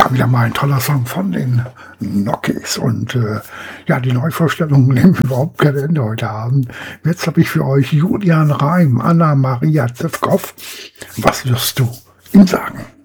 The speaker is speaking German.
Ja, wieder mal ein toller Song von den Nockies. Und ja, die Neuvorstellungen nehmen überhaupt kein Ende heute Abend. Jetzt habe ich für euch Julian Reim, Anna-Maria Zivkov. Was wirst du ihm sagen?